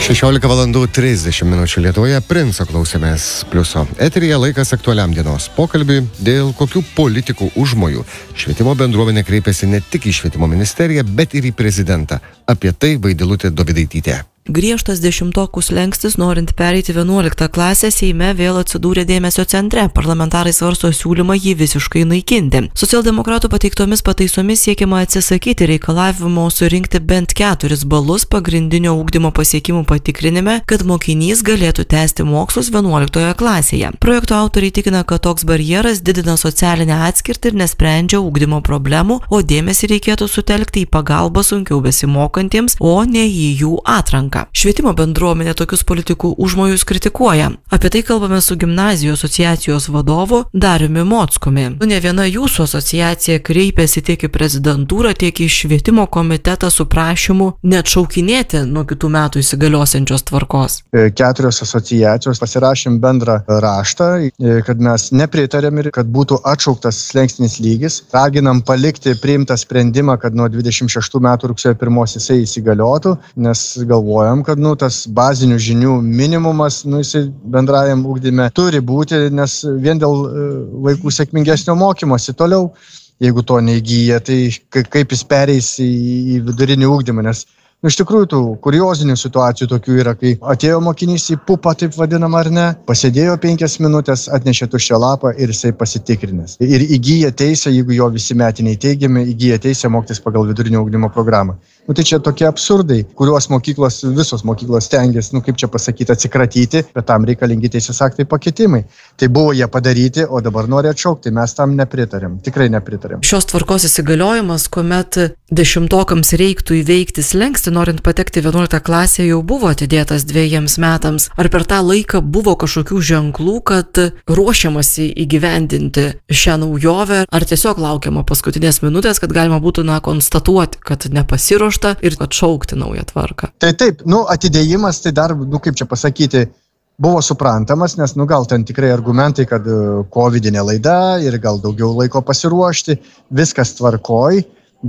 16:30 Lietuvoje Princo klausėmės Pliuso. Eteryje laikas aktualiam dienos pokalbiui, dėl kokių politikų užmojų švietimo bendruomenė kreipėsi ne tik į švietimo ministeriją, bet ir į prezidentą. Apie tai Vaidilutė Dovydaitytė. Griežtas 10-okų slenkstis, norint pereiti 11 klasę, Seime vėl atsidūrė dėmesio centre. Parlamentarai svarsto siūlymą jį visiškai naikinti. Socialdemokratų pateiktomis pataisomis siekiama atsisakyti reikalavimo surinkti bent 4 balus pagrindinio ugdymo pasiekimų patikrinime, kad mokinys galėtų tęsti mokslus 11 klasėje. Projekto autoriai tikina, kad toks barjeras didina socialinę atskirtį ir nesprendžia ugdymo problemų, o dėmesį reikėtų sutelkti į pagalbą sunkiau besimokantiems, o ne į jų atranką. Švietimo bendruomenė tokius politikų užmojus kritikuoja. Apie tai kalbame su gimnazijų asociacijos vadovu Dariumi Mockumi. Ne viena jūsų asociacija kreipėsi tiek į prezidentūrą, tiek į švietimo komitetą su prašymu neatšaukinėti nuo kitų metų įsigaliosiančios tvarkos. 4 asociacijos pasirašėm bendrą raštą, kad mes nepritarėm ir kad būtų atšauktas slenkstinis lygis. Raginam palikti priimtą sprendimą, kad nuo 26 metų rugsėjo 1 jisai įsigaliotų, nes galvojam, kad tas bazinių žinių minimumas jisai bendrajam ugdyme turi būti, nes vien dėl vaikų sėkmingesnio mokymosi toliau, jeigu to neįgyja, tai kaip jis pereis į vidurinį ugdymą, nes iš tikrųjų tų kuriozinių situacijų tokių yra, kai atėjo mokinys į pupą, taip vadinamą ar ne, pasėdėjo 5 minutės, atnešė tuščią lapą ir jisai pasitikrinęs. Ir įgyja teisę, jeigu jo visi metiniai teigiami, įgyja teisę mokytis pagal vidurinio ugdymo programą. Tai čia tokie absurdai, kuriuos visos mokyklos stengiasi, kaip čia pasakyti, atsikratyti, bet tam reikalingi teisės aktai pakeitimai. Tai buvo jie padaryti, o dabar nori atšaukti, mes tam nepritarėm, tikrai nepritarėm. Šios tvarkos įsigaliojimas, kuomet 10-okams reiktų įveikti slenkstį, norint patekti 11 klasę, jau buvo atidėtas 2 metams. Ar per tą laiką buvo kažkokių ženklų, kad ruošiamasi įgyvendinti šią naujovę, ar tiesiog laukiama paskutinės minutės, kad galima būtų konstatuoti, kad nepasiruošta ir atšaukti naują tvarką? Tai taip, atidėjimas, tai dar, kaip čia pasakyti, buvo suprantamas, nes gal ten tikrai argumentai, kad covidinė laida ir gal daugiau laiko pasiruošti, viskas tvarkoj,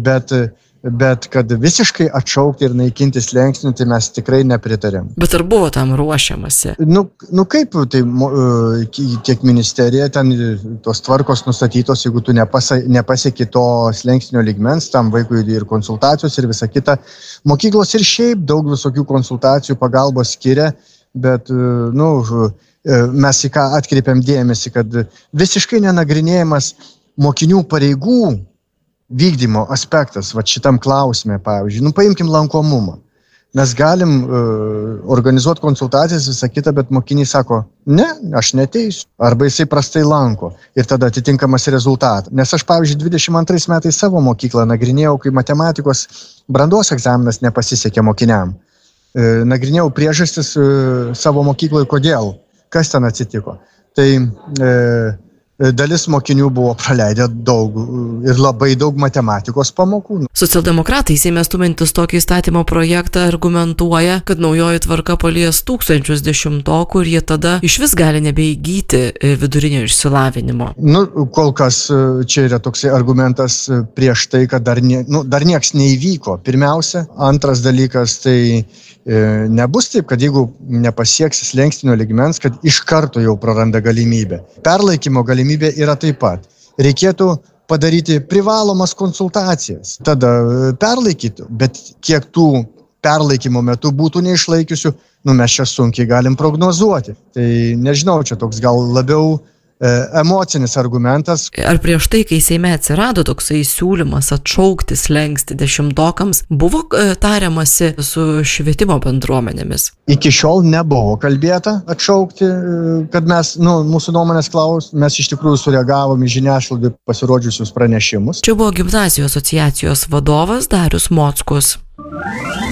bet kad visiškai atšaukti ir naikinti slenkstį, tai mes tikrai nepritarėm. Bet ar buvo tam ruošiamasi? Kaip, tai tiek ministerija, ten tos tvarkos nustatytos, jeigu tu nepasieki to slenksinio lygmens, tam vaikui ir konsultacijos ir visa kita. Mokyklos ir šiaip daug visokių konsultacijų, pagalbos skiria, bet, mes į ką atkreipiam dėmesį, kad visiškai nenagrinėjimas mokinių pareigų vykdymo aspektas, šitam klausime, pavyzdžiui, paimkim lankomumą. Mes galim organizuoti konsultacijas, visą kitą, bet mokiniai sako, ne, aš neteisiu, arba jisai prastai lanko ir tada atitinkamas rezultatas. Nes aš, pavyzdžiui, 22 metais savo mokyklą nagrinėjau, kai matematikos brandos egzaminas nepasisekė mokiniam. Nagrinėjau priežastis savo mokykloje, kodėl, kas ten atsitiko. Tai dalis mokinių buvo praleidę daug ir labai daug matematikos pamokų. Socialdemokratai Seime stumiantis tokį įstatymo projektą argumentuoja, kad naujoji tvarka palies tūkstančius 10-okų ir jie tada išvis gali nebeįgyti vidurinio išsilavinimo. Kol kas čia yra toksai argumentas prieš tai, kad dar nieks neįvyko. Pirmiausia, antras dalykas, tai nebus taip, kad jeigu nepasieks slenkstinio lygmens, kad iš karto jau praranda galimybę. Perlaikymo galimybė yra taip pat. Reikėtų padaryti privalomas konsultacijas. Tada perlaikyti, bet kiek tų perlaikymo metu būtų neišlaikiusių, mes čia sunkiai galim prognozuoti. Tai nežinau, čia toks gal labiau emocinis argumentas. Ar prieš tai, kai Seime atsirado toksai siūlymas atšaukti slenkstį 10-okams, buvo tariamasi su švietimo bendruomenėmis? Iki šiol nebuvo kalbėta atšaukti, kad mes, mūsų nuomonės mes iš tikrųjų sureagavom į žiniasklaidai pasirodžiusius pranešimus. Čia buvo gimnazijų asociacijos vadovas Darius Mockus.